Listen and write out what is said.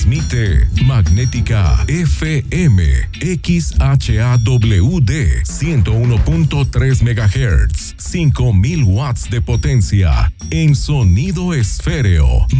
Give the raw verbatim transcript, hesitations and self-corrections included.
Transmite Magnética F M X H A W D ciento uno punto tres megahertz, cinco mil watts de potencia en sonido esféreo.